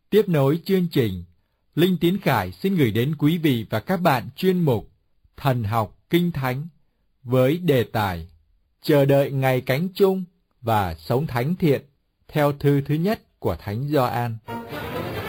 Tiếp nối chương trình, Linh Tiến Khải xin gửi đến quý vị và các bạn chuyên mục Thần học Kinh Thánh với đề tài Chờ đợi ngày cánh chung và sống thánh thiện theo thư thứ nhất của Thánh Gioan.